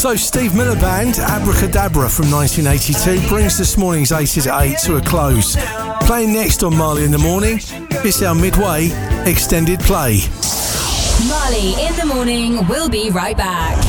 So Steve Miller Band, Abracadabra from 1982, brings this morning's 8 at 8 to a close. Playing next on Marley in the Morning, it's our Midway extended play. Marley in the Morning, we'll be right back.